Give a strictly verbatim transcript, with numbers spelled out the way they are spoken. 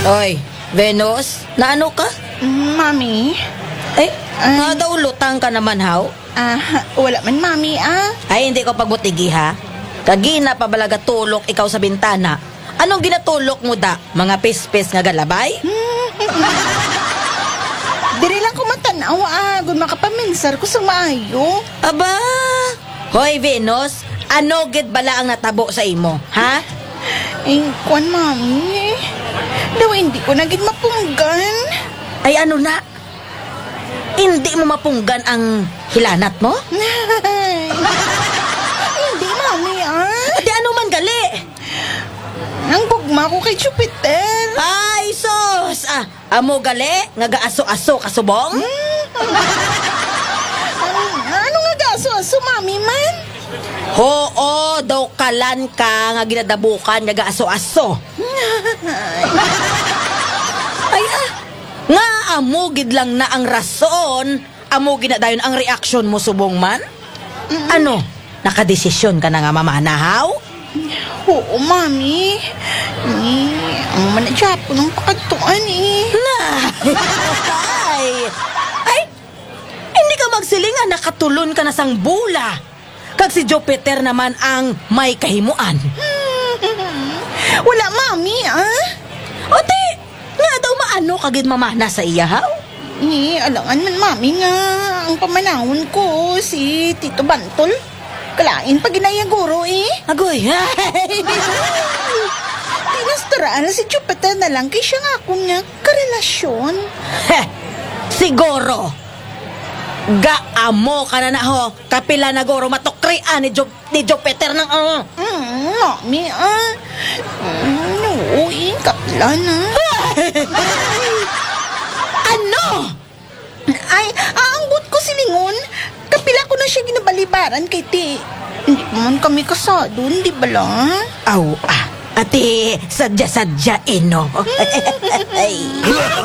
Oy, Venus, naano ka? Mm, Mami? Eh, Ay. nga daw lutang ka naman, haw? Ah, wala man, Mami, ah. Ay, hindi ko pagbutigi, ha? Kagina pa balaga tulok ikaw sa bintana. Anong ginatulok mo da? Mga pispis nga galabay? Diri lang ko matanaw, ah. Gun makapaminsar ko sa maayo. Aba! Hoy, Venus, ano gid bala ang natabo sa imo, ha? Ay, kuwan, Mami. Daw hindi ko naging mapunggan. Ay, ano na? Hindi mo mapunggan ang hilanat mo? Hindi, Mami, ah. Di ano man gali? Ang gugma ko kay Jupiter. Ay, sos! Ah, amo gali? Nga gaaso-aso kasubong? Ano, ano nga gaso-aso, Mami, man? Oo, daw kalan ka nga ginadabukan nga gaaso-aso. Ay, ah, nga amo gid lang na ang rason, amo ginadayon ang reaksyon mo subong man? Ano? Nakadesisyon ka na nga mamanahaw? Oo, Mami. Eh, ang manadyapo ng pakatuan, eh. Na! Ay! Ay! Hindi ka magsilingan, nakatulon ka na sang bula. Kag si Jupiter naman ang may kahimuan. Wala, Mami, ah. O di, nga daw maano kagid mamana sa iya, haw? Eh, alangan man, Mami, nga ang pamanahon ko, si Tito Bantol. Kalain pa ginayaguro, eh. Agoy, Tinastaraan na si Jupiter na lang kay siya nga akong nga karelasyon. Heh, siguro. Gaamo ka na na ho. Kapila na goro matukrian ni, Jo- ni Jupiter ng uh. Mm, Mami, ah. Mm, no, eh, kapla na. Ano? Ay, aanggot ko silingon. Kapila ko na siya ginabalibaran kay ti. Hindi man kami kasado, hindi ba lang? Aw, ah. Ate, sadya-sadya, ino. Ay.